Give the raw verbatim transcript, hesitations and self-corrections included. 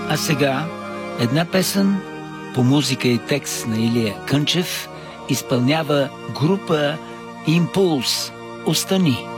А сега една песен по музика и текст на Илия Кънчев изпълнява група Импулс. Остани!